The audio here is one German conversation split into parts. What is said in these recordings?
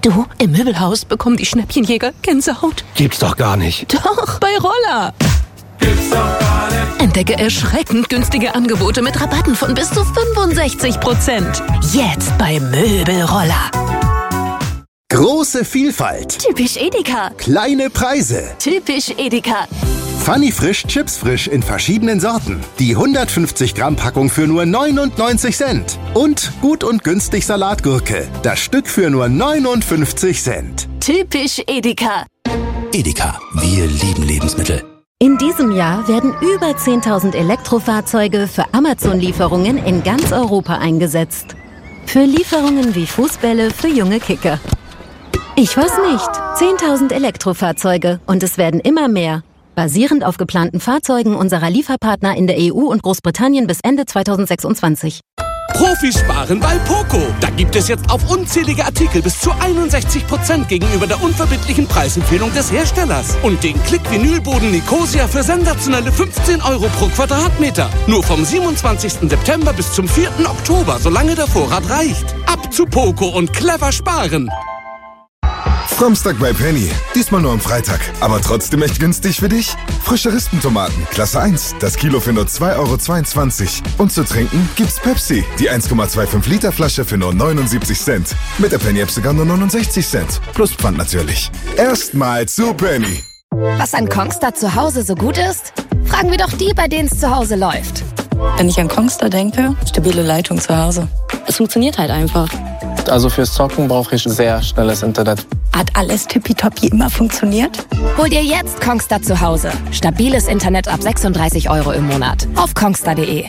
Du, im Möbelhaus bekommen die Schnäppchenjäger Gänsehaut. Gibt's doch gar nicht. Doch, bei Roller. Gibt's doch gar nicht. Entdecke erschreckend günstige Angebote mit Rabatten von bis zu 65%. Jetzt bei Möbelroller. Große Vielfalt. Typisch Edeka. Kleine Preise. Typisch Edeka. Funny Frisch Chips Frisch in verschiedenen Sorten. Die 150 Gramm Packung für nur 99 Cent. Und gut und günstig Salatgurke. Das Stück für nur 59 Cent. Typisch Edeka. Edeka, wir lieben Lebensmittel. In diesem Jahr werden über 10.000 Elektrofahrzeuge für Amazon-Lieferungen in ganz Europa eingesetzt. Für Lieferungen wie Fußbälle für junge Kicker. Ich weiß nicht. 10.000 Elektrofahrzeuge und es werden immer mehr. Basierend auf geplanten Fahrzeugen unserer Lieferpartner in der EU und Großbritannien bis Ende 2026. Profisparen bei Poco. Da gibt es jetzt auf unzählige Artikel bis zu 61% gegenüber der unverbindlichen Preisempfehlung des Herstellers. Und den Klick-Vinylboden Nicosia für sensationelle 15 € pro Quadratmeter. Nur vom 27. September bis zum 4. Oktober, solange der Vorrat reicht. Ab zu Poco und clever sparen. Frommstag bei Penny. Diesmal nur am Freitag. Aber trotzdem echt günstig für dich? Frische Rispentomaten, Klasse 1. Das Kilo für nur 2,22 €. Und zu trinken gibt's Pepsi. Die 1,25 Liter Flasche für nur 79 Cent. Mit der Penny-App sogar nur 69 Cent. Plus Pfand natürlich. Erstmal zu Penny. Was an Kongstar zu Hause so gut ist? Fragen wir doch die, bei denen es zu Hause läuft. Wenn ich an Kongstar denke, stabile Leitung zu Hause. Es funktioniert halt einfach. Also fürs Zocken brauche ich sehr schnelles Internet. Hat alles tippitoppi immer funktioniert? Hol dir jetzt Kongstar zu Hause. Stabiles Internet ab 36 € im Monat. Auf kongstar.de.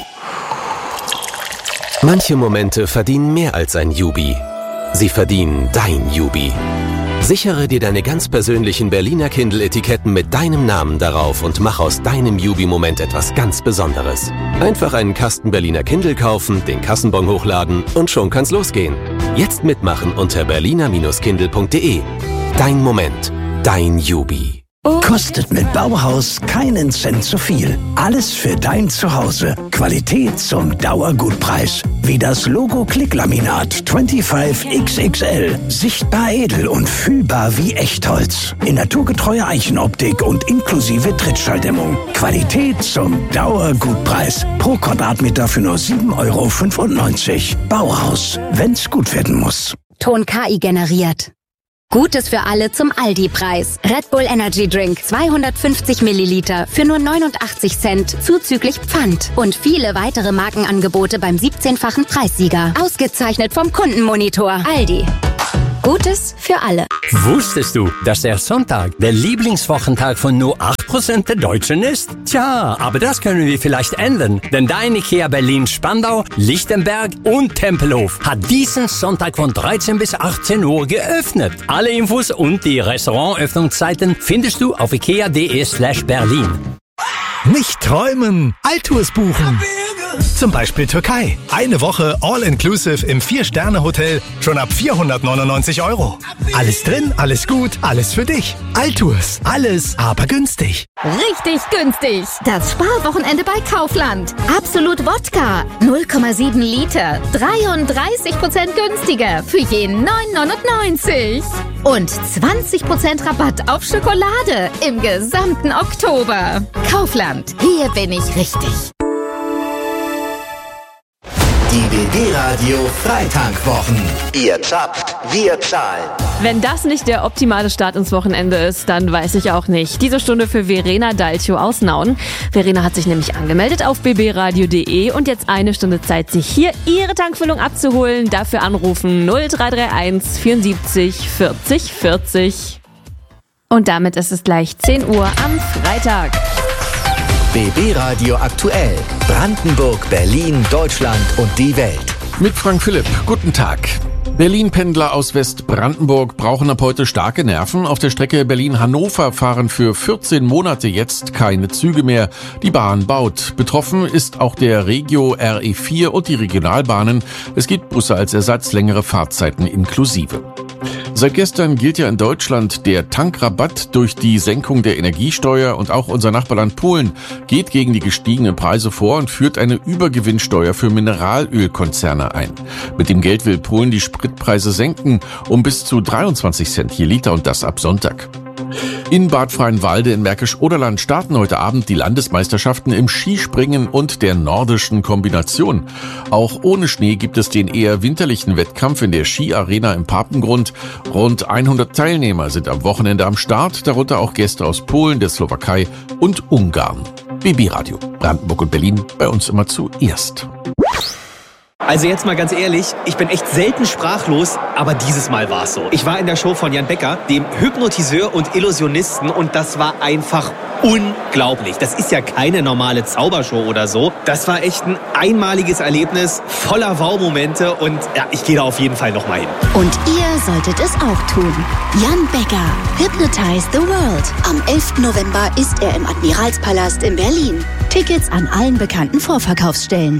Manche Momente verdienen mehr als ein Jubi. Sie verdienen dein Jubi. Sichere dir deine ganz persönlichen Berliner Kindle-Etiketten mit deinem Namen darauf und mach aus deinem Jubi-Moment etwas ganz Besonderes. Einfach einen Kasten Berliner Kindle kaufen, den Kassenbon hochladen und schon kann's losgehen. Jetzt mitmachen unter berliner-kindle.de. Dein Moment, dein Jubi. Kostet mit Bauhaus keinen Cent zu viel. Alles für dein Zuhause. Qualität zum Dauergutpreis. Wie das Logo Klicklaminat 25XXL. Sichtbar edel und fühlbar wie Echtholz. In naturgetreuer Eichenoptik und inklusive Trittschalldämmung. Qualität zum Dauergutpreis. Pro Quadratmeter für nur 7,95 €. Bauhaus, wenn's gut werden muss. Ton KI generiert. Gutes für alle zum Aldi-Preis. Red Bull Energy Drink 250 Milliliter für nur 89 Cent zuzüglich Pfand. Und viele weitere Markenangebote beim 17-fachen Preissieger. Ausgezeichnet vom Kundenmonitor. Aldi. Gutes für alle. Wusstest du, dass der Sonntag der Lieblingswochentag von nur 8% der Deutschen ist? Tja, aber das können wir vielleicht ändern. Denn dein IKEA Berlin-Spandau, Lichtenberg und Tempelhof hat diesen Sonntag von 13 bis 18 Uhr geöffnet. Alle Infos und die Restaurantöffnungszeiten findest du auf ikea.de/Berlin. Nicht träumen, Altours buchen. Zum Beispiel Türkei. Eine Woche All-Inclusive im 4-Sterne-Hotel schon ab 499 €. Alles drin, alles gut, alles für dich. Altours. Alles, aber günstig. Richtig günstig. Das Sparwochenende bei Kaufland. Absolut Wodka. 0,7 Liter. 33% günstiger. Für je 9,99 €. Und 20% Rabatt auf Schokolade im gesamten Oktober. Kaufland. Hier bin ich richtig. Die BB Radio Freitankwochen. Ihr zapft, wir zahlen. Wenn das nicht der optimale Start ins Wochenende ist, dann weiß ich auch nicht. Diese Stunde für Verena Dalcio aus Nauen. Verena hat sich nämlich angemeldet auf bbradio.de und jetzt eine Stunde Zeit, sich hier ihre Tankfüllung abzuholen. Dafür anrufen 0331 74 40 40. Und damit ist es gleich 10 Uhr am Freitag. BB Radio aktuell. Brandenburg, Berlin, Deutschland und die Welt. Mit Frank Philipp. Guten Tag. Berlin-Pendler aus Westbrandenburg brauchen ab heute starke Nerven. Auf der Strecke Berlin-Hannover fahren für 14 Monate jetzt keine Züge mehr. Die Bahn baut. Betroffen ist auch der Regio RE4 und die Regionalbahnen. Es gibt Busse als Ersatz, längere Fahrtzeiten inklusive. Seit gestern gilt ja in Deutschland der Tankrabatt durch die Senkung der Energiesteuer und auch unser Nachbarland Polen geht gegen die gestiegenen Preise vor und führt eine Übergewinnsteuer für Mineralölkonzerne ein. Mit dem Geld will Polen die Spritpreise senken um bis zu 23 Cent je Liter und das ab Sonntag. In Bad Freienwalde in Märkisch-Oderland starten heute Abend die Landesmeisterschaften im Skispringen und der nordischen Kombination. Auch ohne Schnee gibt es den eher winterlichen Wettkampf in der Skiarena im Papengrund. Rund 100 Teilnehmer sind am Wochenende am Start, darunter auch Gäste aus Polen, der Slowakei und Ungarn. BB Radio, Brandenburg und Berlin, bei uns immer zuerst. Also jetzt mal ganz ehrlich, ich bin echt selten sprachlos, aber dieses Mal war es so. Ich war in der Show von Jan Becker, dem Hypnotiseur und Illusionisten, und das war einfach unglaublich. Das ist ja keine normale Zaubershow oder so. Das war echt ein einmaliges Erlebnis, voller Wow-Momente, und ja, ich gehe da auf jeden Fall nochmal hin. Und ihr solltet es auch tun. Jan Becker, Hypnotize the World. Am 11. November ist er im Admiralspalast in Berlin. Tickets an allen bekannten Vorverkaufsstellen.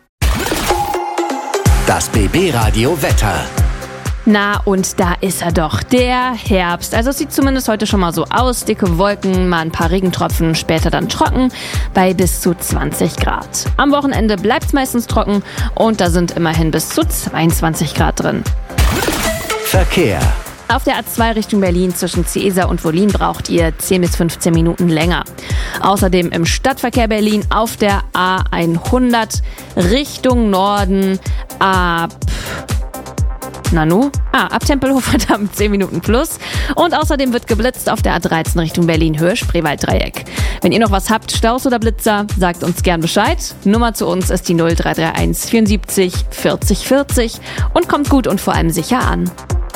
Das BB-Radio Wetter. Na, und da ist er doch, der Herbst. Also es sieht zumindest heute schon mal so aus. Dicke Wolken, mal ein paar Regentropfen, später dann trocken bei bis zu 20 Grad. Am Wochenende bleibt es meistens trocken und da sind immerhin bis zu 22 Grad drin. Verkehr. Auf der A2 Richtung Berlin zwischen Ciesa und Wollin braucht ihr 10 bis 15 Minuten länger. Außerdem im Stadtverkehr Berlin auf der A100 Richtung Norden ab Tempelhofer Damm 10 Minuten plus. Und außerdem wird geblitzt auf der A13 Richtung Berlin-Höhe Spreewalddreieck. Wenn ihr noch was habt, Staus oder Blitzer, sagt uns gern Bescheid. Nummer zu uns ist die 0331 74 40 40 und kommt gut und vor allem sicher an.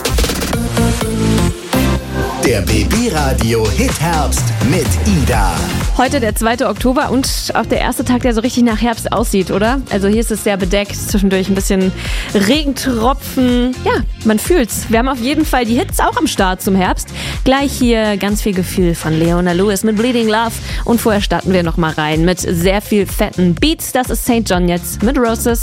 Der BB-Radio Hit-Herbst mit Ida. Heute der 2. Oktober und auch der erste Tag, der so richtig nach Herbst aussieht, oder? Also hier ist es sehr bedeckt, zwischendurch ein bisschen Regentropfen. Ja, man fühlt's. Wir haben auf jeden Fall die Hits auch am Start zum Herbst. Gleich hier ganz viel Gefühl von Leona Lewis mit Bleeding Love. Und vorher starten wir nochmal rein mit sehr viel fetten Beats. Das ist St. John jetzt mit Roses.